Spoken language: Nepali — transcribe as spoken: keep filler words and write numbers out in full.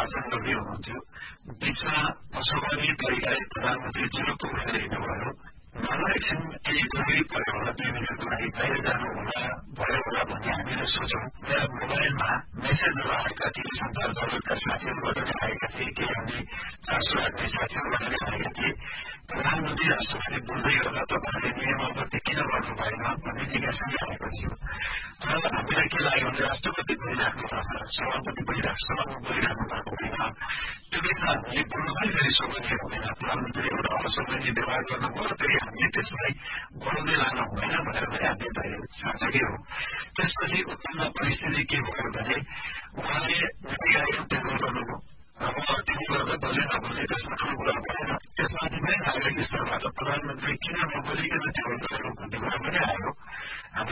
भाषण गर्दै हुनुहुन्थ्यो बीचमा असहमति परिकाले प्रधानमन्त्री जुरुक्क उठेर हिँड्नुभयो मलाई एकछिन केही जरुरी पर्यो होला दुई मिनटको लागि बाहिर जानु होला भयो होला भन्ने हामीले सोच्यौं मेरा मोबाइलमा मेसेजहरू आएका थिए सञ्चार जगतका साथीहरूबाट नै आएका थिए केही हामीले चासो राख्ने साथीहरूबाट नै आएका थिए प्रधानमन्त्री राष्ट्रपति बोल्दै गर्दा तपाईँले नियमावली किन गर्नु भएन भन्ने जिज्ञासा नै आएको थियो तर हामीलाई के लाग्यो भने राष्ट्रपति बोलिराख्नु भएको छ सभापति बोलिराख्नु सभामा बोलिराख्नु भएको होइन त्यो बिचमा हामीले बोल्नु पनि फेरि शोभनीय हुँदैन प्रधानमन्त्री एउटा अशोभनीय व्यवहार गर्नुभयो फेरि हामीले त्यसलाई बढाउँदै लानु हुँदैन भनेर पनि हामीले साँच्चै हो त्यसपछि उत्पन्न परिस्थिति के भयो भने उहाँले नीतिआयोग टेबल गर्नुभयो अब टेबल गर्दा बल्लै नबोल्ने त्यसमा ठुलो कुरा भएन त्यसमाथि पनि नागरिक स्तरबाट प्रधानमन्त्री किन नबोलिकन टेबल गरेको भन्ने कुरा पनि आयो